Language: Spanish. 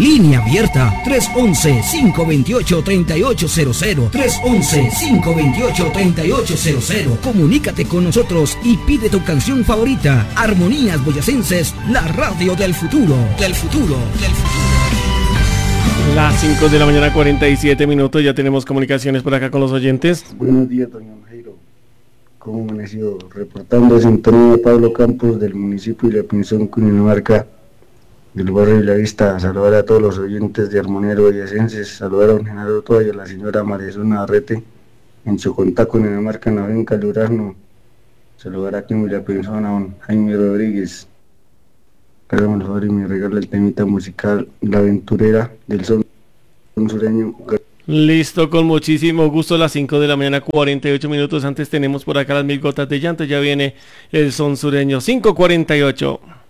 Línea abierta 311-528-3800. 311-528-3800. Comunícate con nosotros y pide tu canción favorita. Armonías Boyacenses, la radio del futuro. Del futuro. Del futuro. Las 5 de la mañana, 47 minutos. Ya tenemos comunicaciones por acá con los oyentes. Buenos días, doña Jairo. ¿Cómo amaneció? Reportando sintonía de Pablo Campos del municipio de La Pinzón, Cundinamarca, del barrio de La Vista. Saludar a todos los oyentes de Armonía Boyacenses. Saludar a don Genaro Toa y a la señora Marisol Navarrete en Chocontá, Cundinamarca, en la finca del Durazno. Saludar aquí en La Pinzón a don Jaime Rodríguez. Hágame el favor y me regala el temita musical La Aventurera del Son Sureño. Listo, con muchísimo gusto. Las 5 de la mañana, 48 minutos. Antes tenemos por acá las 1000 gotas de llanto. Ya viene el son sureño. 5:48.